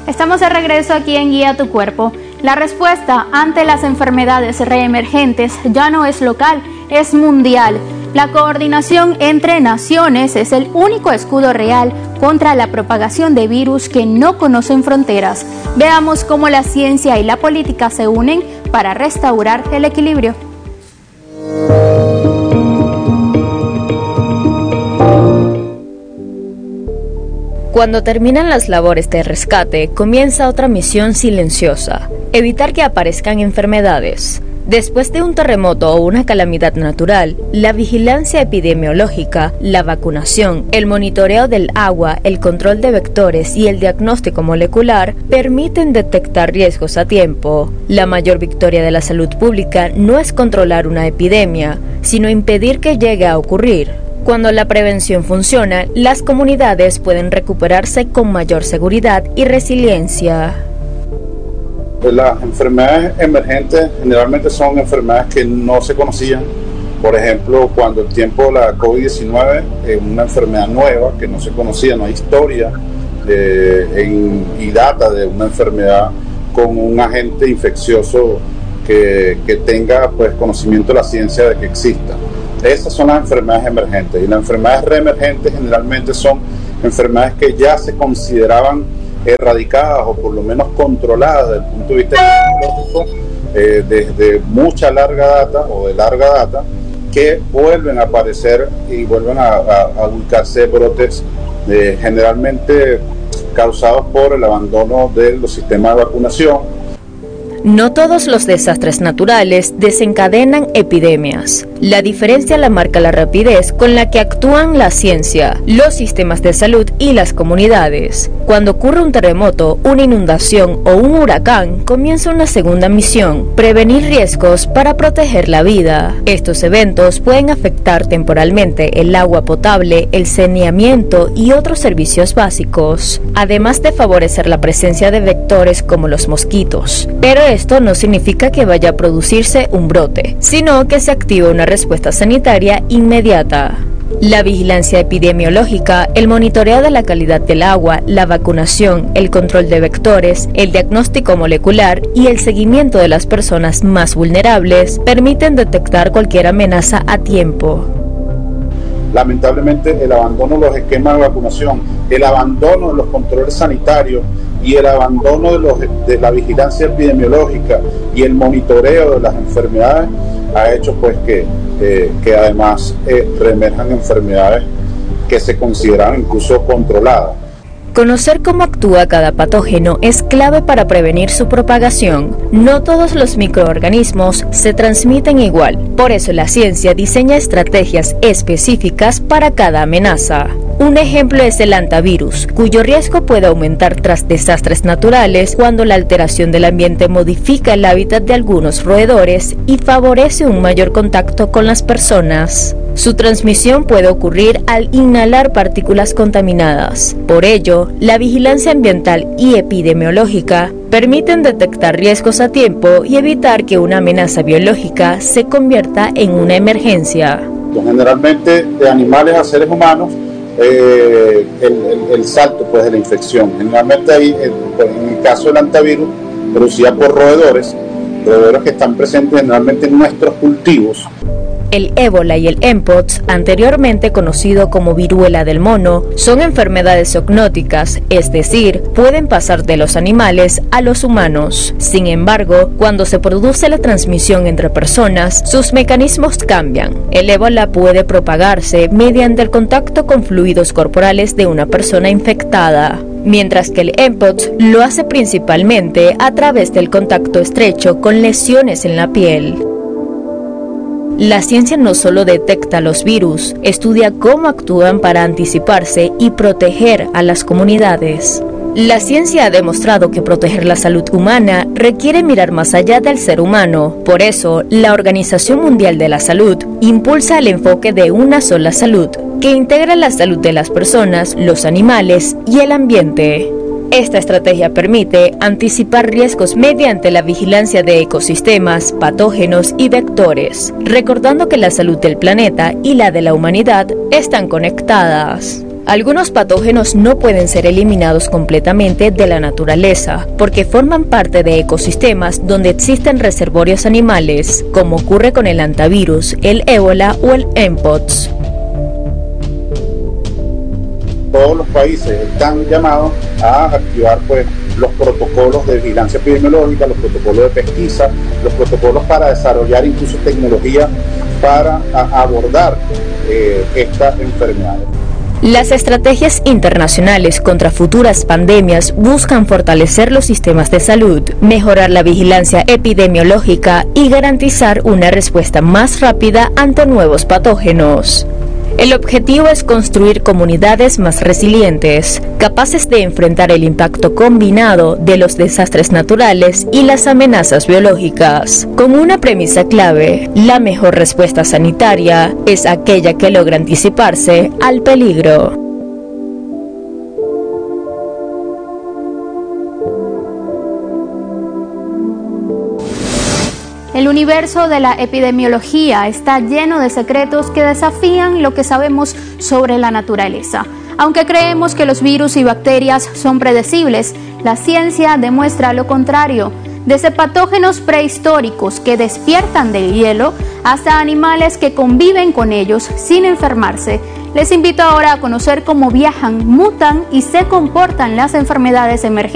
Estamos de regreso aquí en Guía tu Cuerpo. La respuesta ante las enfermedades reemergentes ya no es local, es mundial. La coordinación entre naciones es el único escudo real contra la propagación de virus que no conocen fronteras. Veamos cómo la ciencia y la política se unen para restaurar el equilibrio. Cuando terminan las labores de rescate, comienza otra misión silenciosa: evitar que aparezcan enfermedades. Después de un terremoto o una calamidad natural, la vigilancia epidemiológica, la vacunación, el monitoreo del agua, el control de vectores y el diagnóstico molecular permiten detectar riesgos a tiempo. La mayor victoria de la salud pública no es controlar una epidemia, sino impedir que llegue a ocurrir. Cuando la prevención funciona, las comunidades pueden recuperarse con mayor seguridad y resiliencia. Las enfermedades emergentes generalmente son enfermedades que no se conocían. Por ejemplo, cuando el tiempo de la COVID-19 es una enfermedad nueva que no se conocía, no hay historia y data de una enfermedad con un agente infeccioso que tenga pues conocimiento de la ciencia de que exista. Esas son las enfermedades emergentes, y las enfermedades reemergentes generalmente son enfermedades que ya se consideraban erradicadas o por lo menos controladas desde el punto de vista epidemiológico desde mucha larga data, que vuelven a aparecer y vuelven a ubicarse brotes generalmente causados por el abandono de los sistemas de vacunación. No todos los desastres naturales desencadenan epidemias. La diferencia la marca la rapidez con la que actúan la ciencia, los sistemas de salud y las comunidades. Cuando ocurre un terremoto, una inundación o un huracán, comienza una segunda misión: prevenir riesgos para proteger la vida. Estos eventos pueden afectar temporalmente el agua potable, el saneamiento y otros servicios básicos, además de favorecer la presencia de vectores como los mosquitos. Pero esto no significa que vaya a producirse un brote, sino que se activa una respuesta sanitaria inmediata. La vigilancia epidemiológica, el monitoreo de la calidad del agua, la vacunación, el control de vectores, el diagnóstico molecular y el seguimiento de las personas más vulnerables permiten detectar cualquier amenaza a tiempo. Lamentablemente, el abandono de los esquemas de vacunación, el abandono de los controles sanitarios y el abandono de la vigilancia epidemiológica y el monitoreo de las enfermedades ha hecho pues que además reemerjan enfermedades que se consideraban incluso controladas. Conocer cómo actúa cada patógeno es clave para prevenir su propagación. No todos los microorganismos se transmiten igual, por eso la ciencia diseña estrategias específicas para cada amenaza. Un ejemplo es el hantavirus, cuyo riesgo puede aumentar tras desastres naturales cuando la alteración del ambiente modifica el hábitat de algunos roedores y favorece un mayor contacto con las personas. Su transmisión puede ocurrir al inhalar partículas contaminadas. Por ello, la vigilancia ambiental y epidemiológica permiten detectar riesgos a tiempo y evitar que una amenaza biológica se convierta en una emergencia. Generalmente, de animales a seres humanos, el salto pues de la infección. Generalmente ahí, en el caso del hantavirus, producida por roedores que están presentes generalmente en nuestros cultivos. El ébola y el mpox, anteriormente conocido como viruela del mono, son enfermedades zoonóticas, es decir, pueden pasar de los animales a los humanos. Sin embargo, cuando se produce la transmisión entre personas, sus mecanismos cambian. El ébola puede propagarse mediante el contacto con fluidos corporales de una persona infectada, mientras que el mpox lo hace principalmente a través del contacto estrecho con lesiones en la piel. La ciencia no solo detecta los virus, estudia cómo actúan para anticiparse y proteger a las comunidades. La ciencia ha demostrado que proteger la salud humana requiere mirar más allá del ser humano. Por eso, la Organización Mundial de la Salud impulsa el enfoque de una sola salud, que integra la salud de las personas, los animales y el ambiente. Esta estrategia permite anticipar riesgos mediante la vigilancia de ecosistemas, patógenos y vectores, recordando que la salud del planeta y la de la humanidad están conectadas. Algunos patógenos no pueden ser eliminados completamente de la naturaleza, porque forman parte de ecosistemas donde existen reservorios animales, como ocurre con el hantavirus, el ébola o el mpox. Todos los países están llamados a activar los protocolos de vigilancia epidemiológica, los protocolos de pesquisa, los protocolos para desarrollar incluso tecnología para abordar estas enfermedades. Las estrategias internacionales contra futuras pandemias buscan fortalecer los sistemas de salud, mejorar la vigilancia epidemiológica y garantizar una respuesta más rápida ante nuevos patógenos. El objetivo es construir comunidades más resilientes, capaces de enfrentar el impacto combinado de los desastres naturales y las amenazas biológicas. Con una premisa clave: la mejor respuesta sanitaria es aquella que logra anticiparse al peligro. El universo de la epidemiología está lleno de secretos que desafían lo que sabemos sobre la naturaleza. Aunque creemos que los virus y bacterias son predecibles, la ciencia demuestra lo contrario. Desde patógenos prehistóricos que despiertan del hielo hasta animales que conviven con ellos sin enfermarse. Les invito ahora a conocer cómo viajan, mutan y se comportan las enfermedades emergentes